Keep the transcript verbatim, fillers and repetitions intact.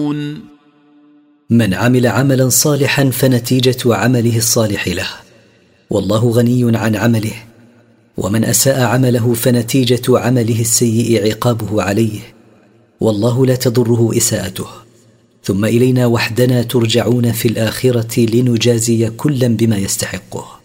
من عمل عملا صالحا فنتيجة عمله الصالح له، والله غني عن عمله. ومن أساء عمله فنتيجة عمله السيء عقابه عليه، والله لا تضره إساءته. ثم إلينا وحدنا ترجعون في الآخرة لنجازي كلا بما يستحقه.